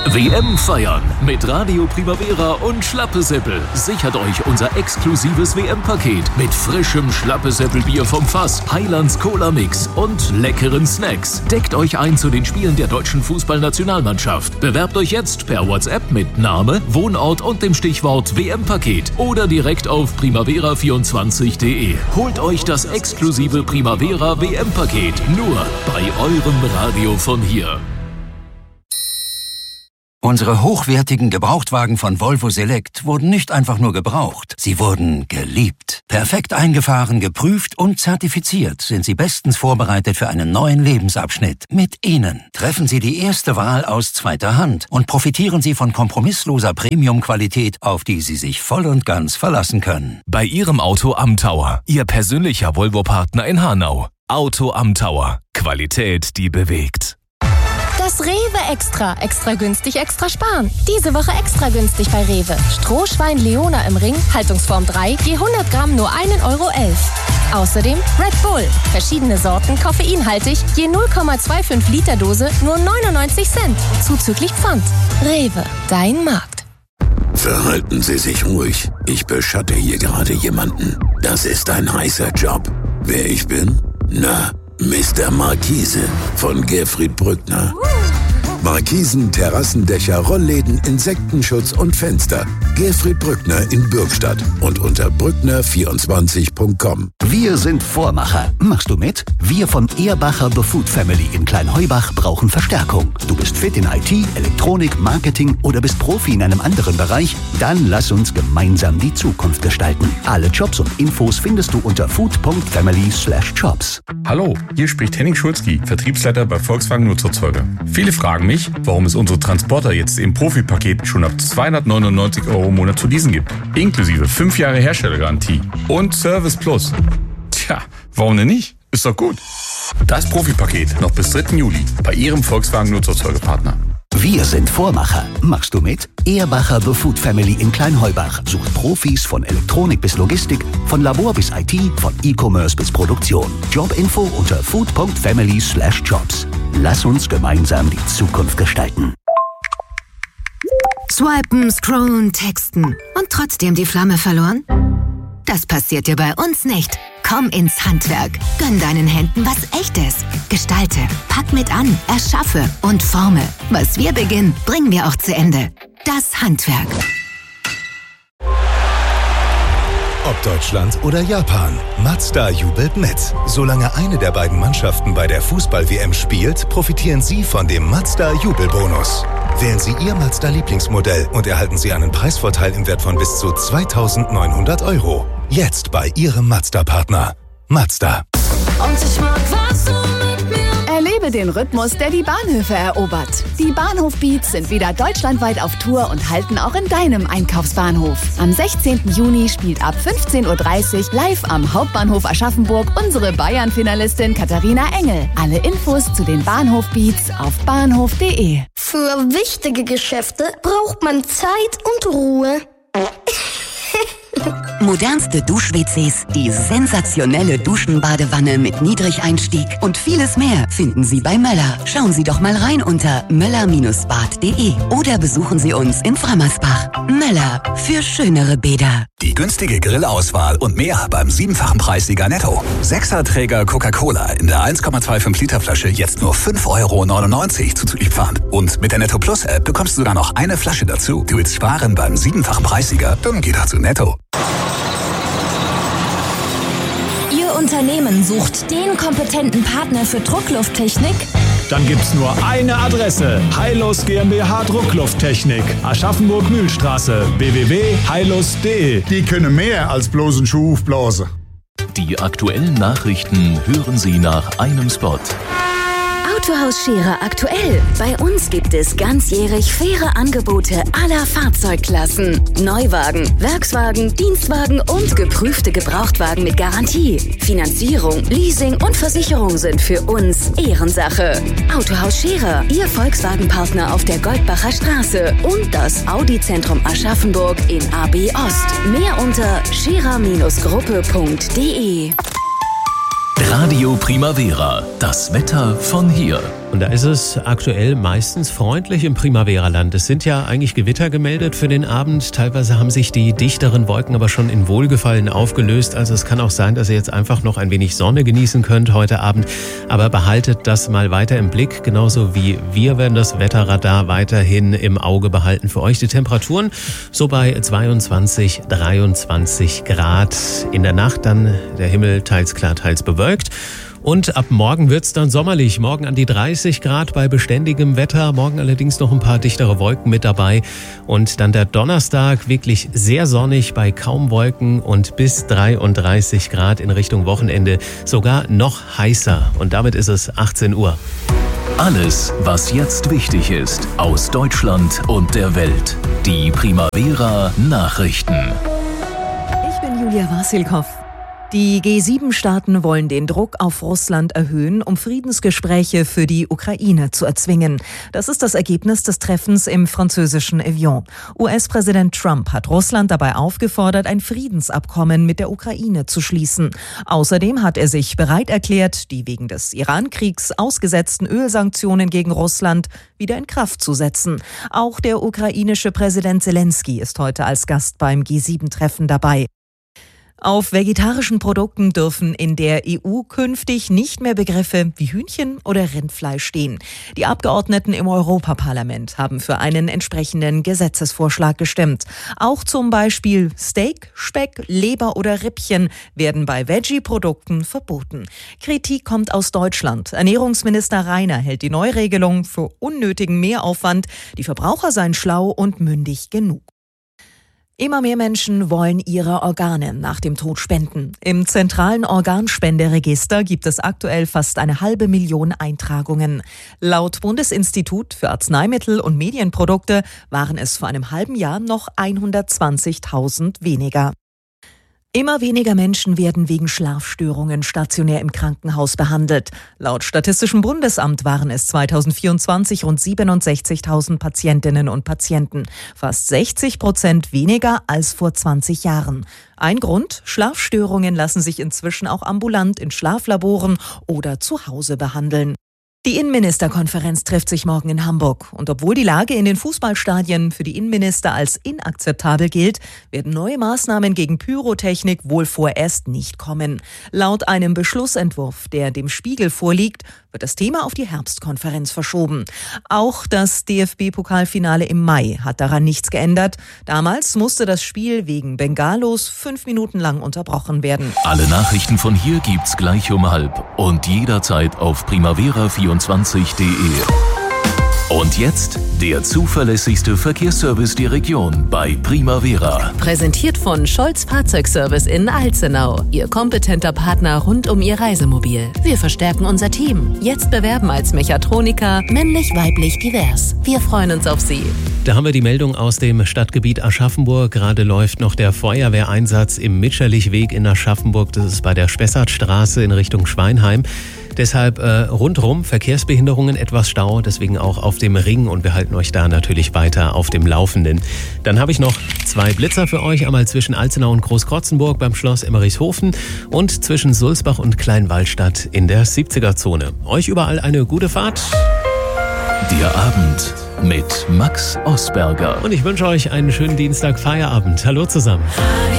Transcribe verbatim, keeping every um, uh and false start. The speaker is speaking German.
W M feiern mit Radio Primavera und Schlappesäppel. Sichert euch unser exklusives W M-Paket mit frischem Schlappesäppelbier vom Fass, Highlands Cola Mix und leckeren Snacks. Deckt euch ein zu den Spielen der deutschen Fußballnationalmannschaft. Bewerbt euch jetzt per WhatsApp mit Name, Wohnort und dem Stichwort W M-Paket oder direkt auf primavera vierundzwanzig punkt de. Holt euch das exklusive Primavera W M-Paket nur bei eurem Radio von hier. Unsere hochwertigen Gebrauchtwagen von Volvo Select wurden nicht einfach nur gebraucht, sie wurden geliebt. Perfekt eingefahren, geprüft und zertifiziert sind sie bestens vorbereitet für einen neuen Lebensabschnitt. Mit ihnen treffen Sie die erste Wahl aus zweiter Hand und profitieren Sie von kompromissloser Premium-Qualität, auf die Sie sich voll und ganz verlassen können. Bei Ihrem Auto am Tower, Ihr persönlicher Volvo-Partner in Hanau. Auto am Tower. Qualität, die bewegt. Das Rewe Extra. Extra günstig, extra sparen. Diese Woche extra günstig bei Rewe. Strohschwein Leona im Ring, Haltungsform drei, je hundert Gramm nur ein Euro elf. Außerdem Red Bull. Verschiedene Sorten, koffeinhaltig, je null Komma fünfundzwanzig Liter Dose, nur neunundneunzig Cent. Zuzüglich Pfand. Rewe, dein Markt. Verhalten Sie sich ruhig. Ich beschatte hier gerade jemanden. Das ist ein heißer Job. Wer ich bin? Na, Mister Markise von Gerfried Brückner. Markisen, Terrassendächer, Rollläden, Insektenschutz und Fenster. Gerfried Brückner in Bürgstadt und unter brückner vierundzwanzig punkt com. Wir sind Vormacher. Machst du mit? Wir von Ehrbacher The Food Family in Kleinheubach brauchen Verstärkung. Du bist fit in I T, Elektronik, Marketing oder bist Profi in einem anderen Bereich? Dann lass uns gemeinsam die Zukunft gestalten. Alle Jobs und Infos findest du unter food punkt family slash jobs. Hallo, hier spricht Henning Schulzki, Vertriebsleiter bei Volkswagen Nutzerzeuger. Viele fragen mich, warum es unsere Transporter jetzt im Profipaket schon ab zweihundertneunundneunzig Euro im Monat zu leasen gibt. Inklusive fünf Jahre Herstellergarantie und Service Plus. Tja, warum denn nicht? Ist doch gut. Das Profipaket noch bis dritten Juli bei Ihrem Volkswagen Nutzerzeugerpartner. Wir sind Vormacher. Machst du mit? Ehrbacher The Food Family in Kleinheubach sucht Profis von Elektronik bis Logistik, von Labor bis I T, von E-Commerce bis Produktion. Jobinfo unter food punkt family slash jobs. Lass uns gemeinsam die Zukunft gestalten. Swipen, scrollen, texten und trotzdem die Flamme verloren? Das passiert dir bei uns nicht. Komm ins Handwerk. Gönn deinen Händen was Echtes. Gestalte, pack mit an, erschaffe und forme. Was wir beginnen, bringen wir auch zu Ende. Das Handwerk. Ob Deutschland oder Japan, Mazda jubelt mit. Solange eine der beiden Mannschaften bei der Fußball-W M spielt, profitieren Sie von dem Mazda-Jubelbonus. Wählen Sie Ihr Mazda-Lieblingsmodell und erhalten Sie einen Preisvorteil im Wert von bis zu zweitausendneunhundert Euro. Jetzt bei Ihrem Mazda-Partner. Mazda. Und ich mag, was du mit mir. Erlebe den Rhythmus, der die Bahnhöfe erobert. Die Bahnhof-Beats sind wieder deutschlandweit auf Tour und halten auch in deinem Einkaufsbahnhof. Am sechzehnten Juni spielt ab fünfzehn Uhr dreißig live am Hauptbahnhof Aschaffenburg unsere Bayern-Finalistin Katharina Engel. Alle Infos zu den Bahnhof-Beats auf bahnhof punkt de. Für wichtige Geschäfte braucht man Zeit und Ruhe. Modernste Dusch-W Cs, die sensationelle Duschenbadewanne mit Niedrigeinstieg und vieles mehr finden Sie bei Möller. Schauen Sie doch mal rein unter möller Bindestrich bad punkt de oder besuchen Sie uns in Frammersbach. Möller, für schönere Bäder. Die günstige Grillauswahl und mehr beim siebenfachen Preissieger Netto. Sechserträger Coca-Cola in der eins Komma fünfundzwanzig Liter Flasche jetzt nur fünf Euro neunundneunzig zuzüglich Pfand. Und mit der Netto Plus App bekommst du sogar noch eine Flasche dazu. Du willst sparen beim siebenfachen Preissieger? Dann geh doch zu Netto. Ihr Unternehmen sucht den kompetenten Partner für Drucklufttechnik? Dann gibt's nur eine Adresse. Heilus GmbH Drucklufttechnik. Aschaffenburg-Mühlstraße. w w w punkt heilus punkt de. Die können mehr als bloß einen Schuh aufblasen. Die aktuellen Nachrichten hören Sie nach einem Spot. Autohaus Scherer aktuell. Bei uns gibt es ganzjährig faire Angebote aller Fahrzeugklassen. Neuwagen, Werkswagen, Dienstwagen und geprüfte Gebrauchtwagen mit Garantie. Finanzierung, Leasing und Versicherung sind für uns Ehrensache. Autohaus Scherer, Ihr Volkswagen-Partner auf der Goldbacher Straße und das Audi-Zentrum Aschaffenburg in A B Ost. Mehr unter scherer Gruppe punkt de. Radio Primavera, das Wetter von hier. Und da ist es aktuell meistens freundlich im Primavera-Land. Es sind ja eigentlich Gewitter gemeldet für den Abend. Teilweise haben sich die dichteren Wolken aber schon in Wohlgefallen aufgelöst. Also es kann auch sein, dass ihr jetzt einfach noch ein wenig Sonne genießen könnt heute Abend. Aber behaltet das mal weiter im Blick. Genauso wie wir werden das Wetterradar weiterhin im Auge behalten. Für euch die Temperaturen so bei zweiundzwanzig, dreiundzwanzig Grad. In der Nacht dann der Himmel teils klar, teils bewölkt. Und ab morgen wird's dann sommerlich. Morgen an die dreißig Grad bei beständigem Wetter. Morgen allerdings noch ein paar dichtere Wolken mit dabei. Und dann der Donnerstag wirklich sehr sonnig bei kaum Wolken und bis dreiunddreißig Grad in Richtung Wochenende. Sogar noch heißer. Und damit ist es achtzehn Uhr. Alles, was jetzt wichtig ist, aus Deutschland und der Welt. Die Primavera Nachrichten. Ich bin Julia Wasilkow. Die G sieben Staaten wollen den Druck auf Russland erhöhen, um Friedensgespräche für die Ukraine zu erzwingen. Das ist das Ergebnis des Treffens im französischen Evian. U S-Präsident Trump hat Russland dabei aufgefordert, ein Friedensabkommen mit der Ukraine zu schließen. Außerdem hat er sich bereit erklärt, die wegen des Iran-Kriegs ausgesetzten Ölsanktionen gegen Russland wieder in Kraft zu setzen. Auch der ukrainische Präsident Zelensky ist heute als Gast beim G sieben Treffen dabei. Auf vegetarischen Produkten dürfen in der E U künftig nicht mehr Begriffe wie Hühnchen oder Rindfleisch stehen. Die Abgeordneten im Europaparlament haben für einen entsprechenden Gesetzesvorschlag gestimmt. Auch zum Beispiel Steak, Speck, Leber oder Rippchen werden bei Veggie-Produkten verboten. Kritik kommt aus Deutschland. Ernährungsminister Reiner hält die Neuregelung für unnötigen Mehraufwand. Die Verbraucher seien schlau und mündig genug. Immer mehr Menschen wollen ihre Organe nach dem Tod spenden. Im zentralen Organspenderegister gibt es aktuell fast eine halbe Million Eintragungen. Laut Bundesinstitut für Arzneimittel und Medienprodukte waren es vor einem halben Jahr noch hundertzwanzigtausend weniger. Immer weniger Menschen werden wegen Schlafstörungen stationär im Krankenhaus behandelt. Laut Statistischem Bundesamt waren es zweitausendvierundzwanzig rund siebenundsechzigtausend Patientinnen und Patienten. Fast sechzig Prozent weniger als vor zwanzig Jahren. Ein Grund: Schlafstörungen lassen sich inzwischen auch ambulant in Schlaflaboren oder zu Hause behandeln. Die Innenministerkonferenz trifft sich morgen in Hamburg. Und obwohl die Lage in den Fußballstadien für die Innenminister als inakzeptabel gilt, werden neue Maßnahmen gegen Pyrotechnik wohl vorerst nicht kommen. Laut einem Beschlussentwurf, der dem Spiegel vorliegt, wird das Thema auf die Herbstkonferenz verschoben. Auch das D F B-Pokalfinale im Mai hat daran nichts geändert. Damals musste das Spiel wegen Bengalos fünf Minuten lang unterbrochen werden. Alle Nachrichten von hier gibt's gleich um halb und jederzeit auf primavera vierundzwanzig punkt de. Und jetzt der zuverlässigste Verkehrsservice der Region bei Primavera. Präsentiert von Scholz Fahrzeugservice in Alzenau. Ihr kompetenter Partner rund um Ihr Reisemobil. Wir verstärken unser Team. Jetzt bewerben als Mechatroniker, männlich, weiblich, divers. Wir freuen uns auf Sie. Da haben wir die Meldung aus dem Stadtgebiet Aschaffenburg. Gerade läuft noch der Feuerwehreinsatz im Mitscherlichweg in Aschaffenburg. Das ist bei der Spessartstraße in Richtung Schweinheim. Deshalb äh, rundherum Verkehrsbehinderungen, etwas Stau, deswegen auch auf dem Ring und wir halten euch da natürlich weiter auf dem Laufenden. Dann habe ich noch zwei Blitzer für euch, einmal zwischen Alzenau und Großkrotzenburg beim Schloss Emmerichshofen und zwischen Sulzbach und Kleinwallstadt in der siebziger-Zone. Euch überall eine gute Fahrt. Der Abend mit Max Osberger. Und ich wünsche euch einen schönen Dienstag Feierabend. Hallo zusammen.